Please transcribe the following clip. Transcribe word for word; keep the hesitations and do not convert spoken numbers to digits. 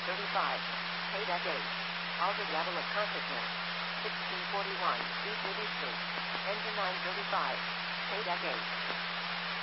thirty-five. Paydeck eight. Altered level of consciousness. sixteen forty-one. East Libby Street. Engine nine thirty-five. Paydeck eight.